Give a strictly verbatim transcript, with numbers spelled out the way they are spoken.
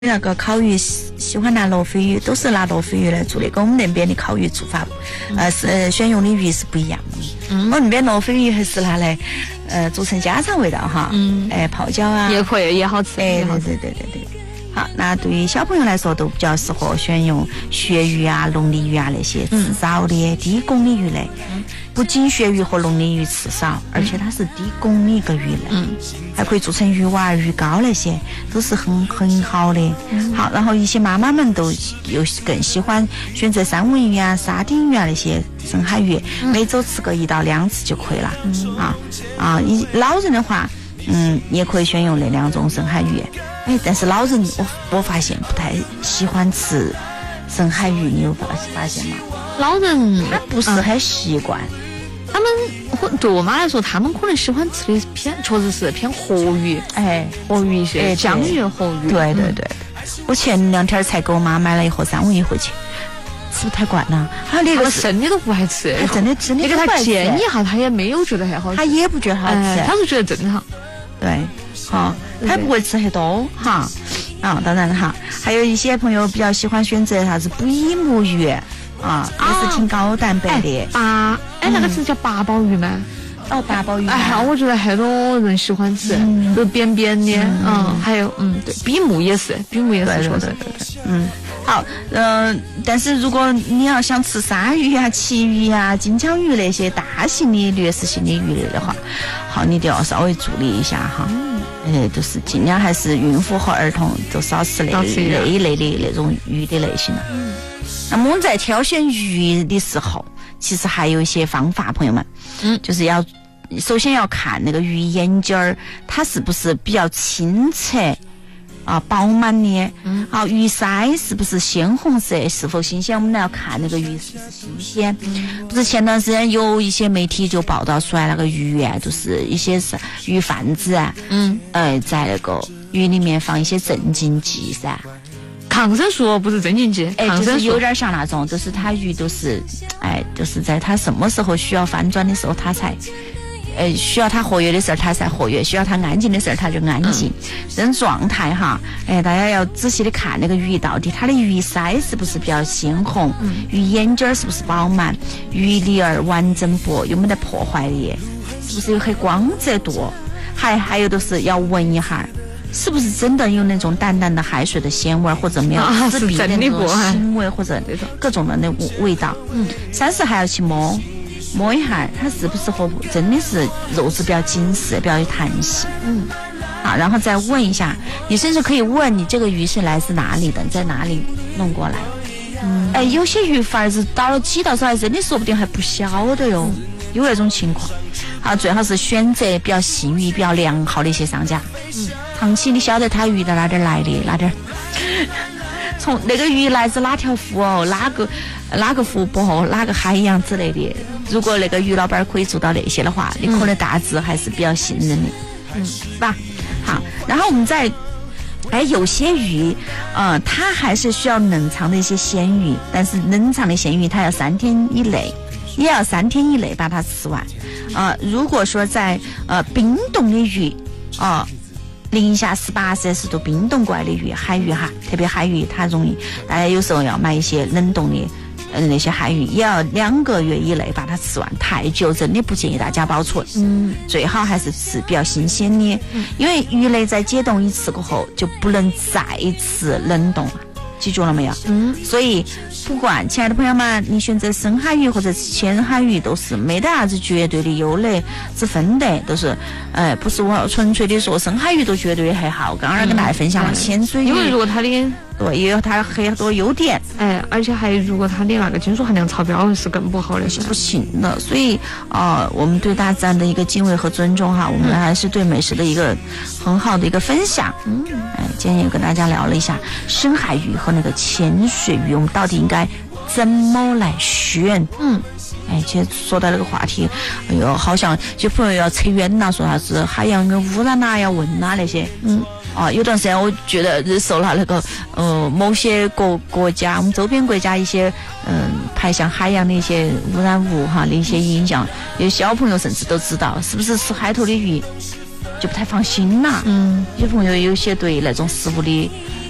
那个烤鱼喜欢拿罗非鱼，都是拿罗非鱼来做的，跟我们那边的烤鱼做法，呃是呃选用的鱼是不一样的。嗯，我们那边罗非鱼还是拿来呃做成家常味道哈，嗯，哎泡椒啊， 也可以也好吃， 哎对对对对对。好，那对于小朋友来说都比较适合选用鳕鱼啊、龙利鱼啊那些吃少的、低汞的鱼类。嗯，不仅鳕鱼和龙利鱼吃少，而且它是低汞的一个鱼类。嗯，还可以做成鱼丸、鱼糕那些，都是很很好的。嗯，好，然后一些妈妈们都又更喜欢选择三文鱼啊、沙丁鱼啊那些深海鱼，嗯、每周吃个一到两次就可以了。嗯啊啊，你老人的话，嗯，也可以选用那两种深海鱼。哎，但是老人我我发现不太喜欢吃深海鱼，你有发发现吗？ 老人他不是很习惯， 嗯、他们对我妈来说，他们可能喜欢吃的偏，确实是偏活鱼， 哎， 活鱼一些，哎、江鱼、活鱼。 对对对，嗯、我前两天才给我妈买了一盒三文鱼回去，是不是太惯了？还有那个生的都不爱吃， 他真的真的你给他建议一下，他也没有觉得很好吃， 他也不觉得好吃， 哎、他是觉得正常。 对。好，他不会吃很多哈，啊，当然了哈，还有一些朋友比较喜欢选择啥子比目鱼啊，也是挺高蛋白的。 八，哎，那个是叫八宝鱼吗？ 哦，八宝鱼。 哎，我觉得很多人喜欢吃，就扁扁的，嗯，还有嗯，对，比目也是，比目也是说的，对对，嗯。 好，嗯、呃，但是如果你要想吃鲨鱼啊、旗鱼啊、金枪鱼那些大型的掠食性的鱼类的话，好，你都要稍微注意一下哈。呃，都是尽量还是孕妇和儿童都少吃那那一类的那种鱼的类型了。嗯，那么我们在挑选鱼的时候，其实还有一些方法，朋友们，嗯，就是要首先要看那个鱼眼睛儿，它是不是比较清澈。啊，饱满的，嗯，啊，鱼鳃是不是鲜红色，是否新鲜？我们要看那个鱼是不是新鲜。嗯，不是前段时间有一些媒体就报道出来，那个鱼啊，就是一些是鱼贩子啊，嗯，呃，在那个鱼里面放一些镇静剂噻， 抗生素不是镇静剂， 哎，就是有点像那种，就是它鱼都是，哎，就是在它什么时候需要翻转的时候，它才。呃，需要它活跃的时候，它才活跃；需要它安静的时候，它就安静。嗯、这种状态哈，哎，大家要仔细的看那个鱼到底它的鱼鳃是不是比较鲜红，嗯、鱼眼睛是不是饱满，鱼鳞儿完整不，有没得破坏的，是不是有很光泽度，还还有就是要闻一下，是不是真的有那种淡淡的海水的鲜味，或者没有刺鼻的那种腥味，或者各种的那味道。嗯，三是还要去摸。摸一下，它是不是和真的是肉质比较紧实，比较有弹性。嗯，好，然后再问一下，你甚至可以问你这个鱼是来自哪里的，在哪里弄过来。嗯，哎，有些鱼贩子到了几道时候，真的说不定还不晓得哟，嗯、有那种情况。好，最好是选择比较信誉、比较良好的一些商家。嗯，长期你晓得他鱼到哪点来的，哪点。从那个鱼来自哪条湖哦，哪个哪个湖泊、哪个海洋之类的。如果那个鱼老板可以做到那些的话，你可能大致还是比较信任的，嗯，是吧？好，然后我们再，哎，有些鱼，呃，它还是需要冷藏的一些鲜鱼，但是冷藏的鲜鱼它要三天以内，也要三天以内把它吃完。啊、呃，如果说在呃冰冻的鱼，啊、呃。零下十八摄氏度冰冻过来的鱼，海鱼哈，特别海鱼它容易，大家有时候要买一些冷冻的，嗯，那些海鱼也要两个月以内把它吃完，太久真的不建议大家保存，嗯，最好还是吃比较新鲜的，嗯，因为鱼类在解冻一次过后就不能再次冷冻了。记住了没有？嗯，所以不管亲爱的朋友们，你选择深海鱼或者浅海鱼都是没得啥子绝对的优劣之分的，都是，哎，不是我纯粹的说深海鱼都绝对很好。刚刚跟大家分享了潜水鱼， 因为如果它的对也有它很多优点， 哎，而且还如果它的那个金属含量超标是更不好的， 是不行的。所以啊、呃，我们对大自然的一个敬畏和尊重哈，我们还是对美食的一个很好的一个分享。嗯，哎，今天也跟大家聊了一下深海鱼和那个潜水鱼，我们到底应该怎么来选？嗯，哎，其实说到这个话题，哎呦，好像有朋友要扯远了，说啥子海洋跟污染呐、要问呐那些。嗯，啊，有段时间我觉得受了那个呃某些国国家，我们周边国家一些嗯、呃、排向海洋的一些污染物哈的一些影响，有小朋友甚至都知道，是不是吃海头的鱼就不太放心了。嗯，有朋友有些对那种食物的